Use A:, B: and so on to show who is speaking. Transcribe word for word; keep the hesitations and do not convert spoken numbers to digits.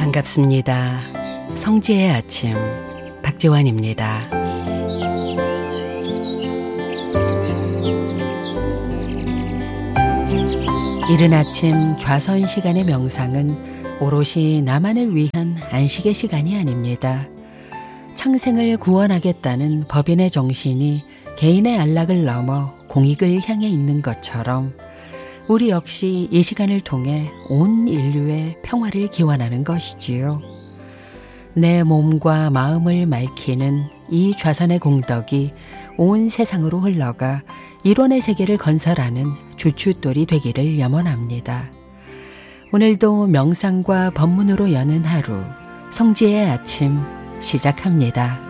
A: 반갑습니다. 성지의 아침 박지환입니다. 이른 아침 좌선 시간의 명상은 오롯이 나만을 위한 안식의 시간이 아닙니다. 창생을 구원하겠다는 법인의 정신이 개인의 안락을 넘어 공익을 향해 있는 것처럼 우리 역시 이 시간을 통해 온 인류의 평화를 기원하는 것이지요. 내 몸과 마음을 맑히는 이 좌선의 공덕이 온 세상으로 흘러가 일원의 세계를 건설하는 주춧돌이 되기를 염원합니다. 오늘도 명상과 법문으로 여는 하루, 성지의 아침 시작합니다.